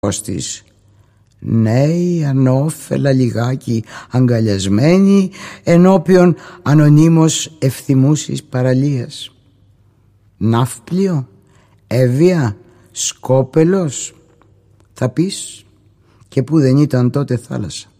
της, νέοι ανώφελα λιγάκι αγκαλιασμένοι ενώπιον ανωνύμως ευθυμούσης παραλίας. Ναύπλιο, Εύβοια, Σκόπελος, θα πεις, και που δεν ήταν τότε θάλασσα.